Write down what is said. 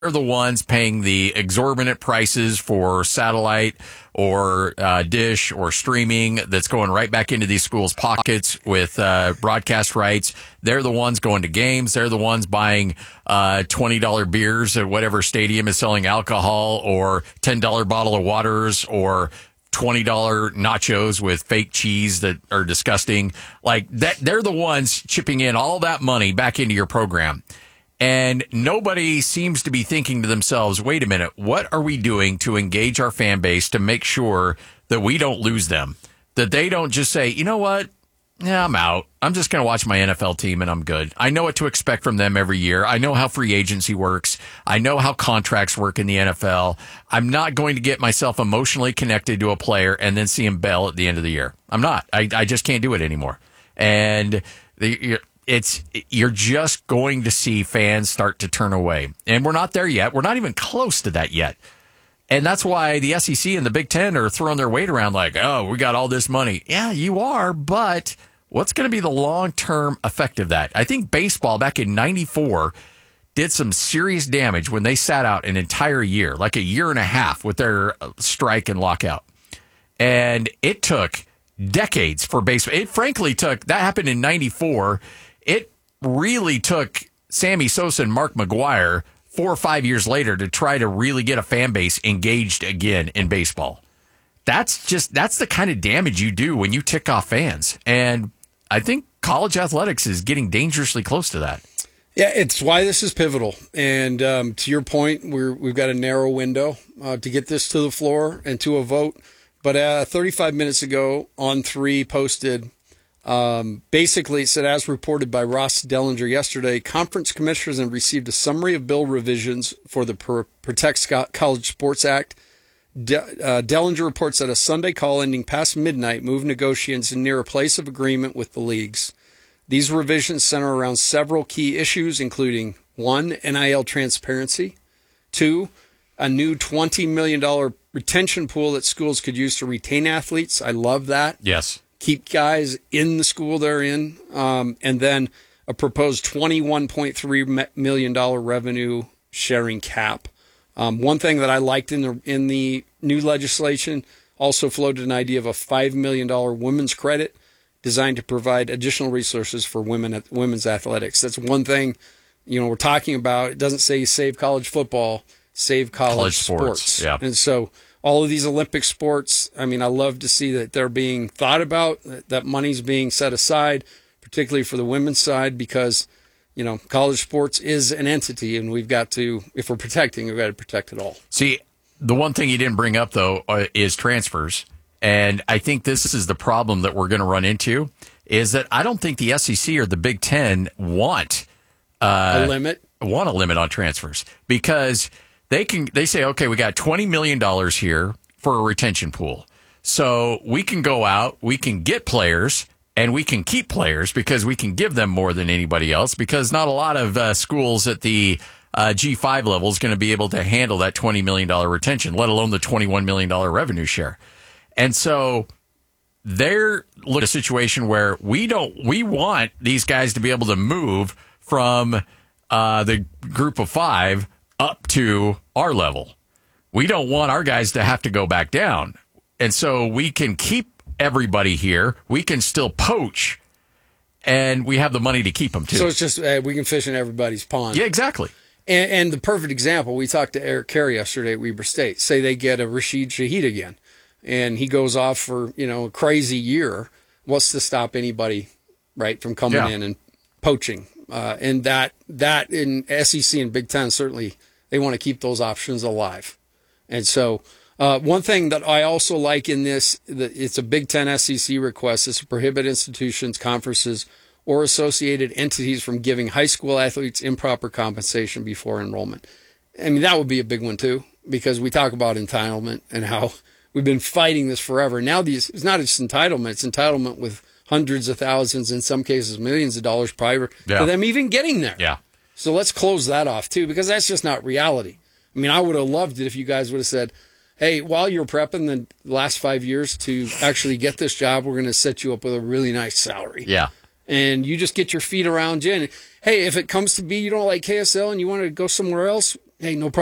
the ones paying the exorbitant prices for satellite or dish or streaming that's going right back into these schools' pockets with broadcast rights. They're the ones going to games. They're the ones buying $20 beers at whatever stadium is selling alcohol, or $10 bottle of waters, or $20 nachos with fake cheese that are disgusting. Like that, they're the ones chipping in all that money back into your program. And nobody seems to be thinking to themselves, wait a minute, what are we doing to engage our fan base to make sure that we don't lose them? That they don't just say, you know what? Yeah, I'm out. I'm just going to watch my NFL team and I'm good. I know what to expect from them every year. I know how free agency works. I know how contracts work in the NFL. I'm not going to get myself emotionally connected to a player and then see him bail at the end of the year. I'm not. I just can't do it anymore. And you're just going to see fans start to turn away. And we're not there yet. We're not even close to that yet. And that's why the SEC and the Big Ten are throwing their weight around like, oh, we got all this money. Yeah, you are. But what's going to be the long-term effect of that? I think baseball back in 94 did some serious damage when they sat out an entire year, like a year and a half with their strike and lockout. And it took decades for baseball. It frankly took, that happened in 94. It really took Sammy Sosa and Mark McGwire 4 or 5 years later to try to really get a fan base engaged again in baseball. That's the kind of damage you do when you tick off fans. And I think college athletics is getting dangerously close to that. Yeah, it's why this is pivotal. And to your point, we've got a narrow window to get this to the floor and to a vote. But 35 minutes ago, On3 posted, basically it said, as reported by Ross Dellinger yesterday, conference commissioners have received a summary of bill revisions for the Protect College Sports Act. Dellinger reports that a Sunday call ending past midnight moved negotiations near a place of agreement with the leagues. These revisions center around several key issues, including 1, NIL transparency, 2, a new $20 million retention pool that schools could use to retain athletes. I love that. Yes. Keep guys in the school they're in. And then a proposed $21.3 million revenue sharing cap. One thing that I liked in the new legislation also floated an idea of a $5 million women's credit designed to provide additional resources for women's athletics. That's one thing, we're talking about. It doesn't say save college football, save college sports. Yeah. And so all of these Olympic sports, I love to see that they're being thought about, that money's being set aside, particularly for the women's side, because, college sports is an entity, and we've got to, if we're protecting, we've got to protect it all. See, the one thing you didn't bring up, though, is transfers. And I think this is the problem that we're going to run into, is that I don't think the SEC or the Big Ten want a limit on transfers, because they say, okay, we got $20 million here for a retention pool. So we can go out, we can get players, and we can keep players because we can give them more than anybody else, because not a lot of schools at the G5 level is going to be able to handle that $20 million retention, let alone the $21 million revenue share. And so they're looking at a situation where we want these guys to be able to move from the group of 5 up to our level. We don't want our guys to have to go back down. And so we can keep everybody here. We can still poach, and we have the money to keep them too. So it's just we can fish in everybody's pond. Yeah, exactly. And the perfect example, we talked to Eric Carey yesterday at Weber State. Say they get a Rashid Shaheed again, and he goes off for a crazy year. What's to stop anybody, right, from coming in and poaching? And that in SEC and Big Ten, certainly they want to keep those options alive. And so one thing that I also like in this, it's a Big Ten SEC request, is to prohibit institutions, conferences, or associated entities from giving high school athletes improper compensation before enrollment. That would be a big one too, because we talk about entitlement and how we've been fighting this forever. Now it's not just entitlement, it's entitlement with hundreds of thousands, in some cases millions of dollars prior to them even getting there. Yeah. So let's close that off too, because that's just not reality. I would have loved it if you guys would have said, hey, while you're prepping the last 5 years to actually get this job, we're going to set you up with a really nice salary. Yeah. And you just get your feet around you. And hey, if it comes to be you don't like KSL and you want to go somewhere else, Hey, no problem.